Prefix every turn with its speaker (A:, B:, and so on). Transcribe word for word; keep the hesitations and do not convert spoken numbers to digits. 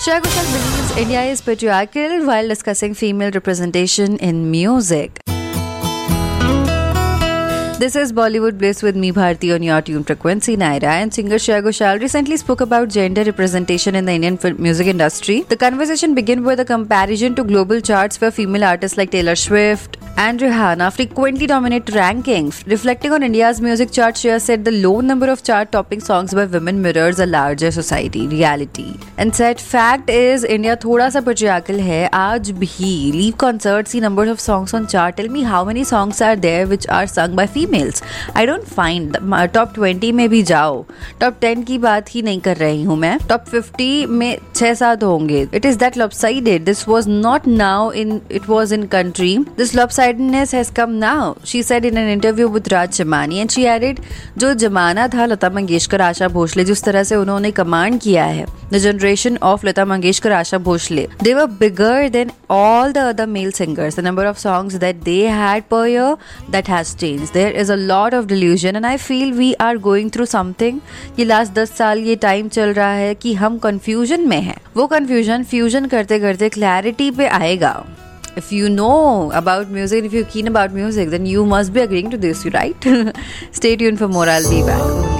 A: Shreya Ghoshal believes India is patriarchal while discussing female representation in music. This is Bollywood Bliss with me, Bharti, on your tune frequency. Naira and singer Shreya Ghoshal recently spoke about gender representation in the Indian film music industry. The conversation began with a comparison to global charts where female artists like Taylor Swift and Rihanna frequently dominate rankings. Reflecting on India's music chart, Shreya said the low number of chart-topping songs by women mirrors a larger society reality, and said, "Fact is, India thoda sa patriarchal hai. Aaj bhi leave concerts, see numbers of songs on chart. Tell me how many songs are there which are sung by females. I don't find. Top twenty में भी जाओ, top ten की बात ही नहीं कर रही हूँ मैं. Top fifty में छह सात होंगे. It is that lopsided. This was not now in. It was in country. This lopsided has come now," she said in an interview with Raj Chamani, and she added, जो जमाना था लता मंगेशकर, आशा भोसले, जिस तरह से उन्होंने कमांड किया है, the generation of Lata Mangeshkar, Asha Bhosle, they were bigger than all the other male singers. The number of songs that they had per year, that has changed. There is a lot of delusion and I feel we are going through something. ये last दस साल ये time चल रहा है कि हम confusion में हैं. वो confusion fusion करते करते clarity पे आएगा. If you know about music, if you're keen about music, then you must be agreeing to this, right? Stay tuned for more. I'll be back.